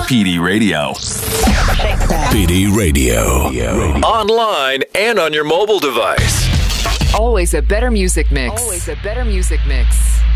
PD Radio. PD Radio. Online and on your mobile device. Always a better music mix. Always a better music mix.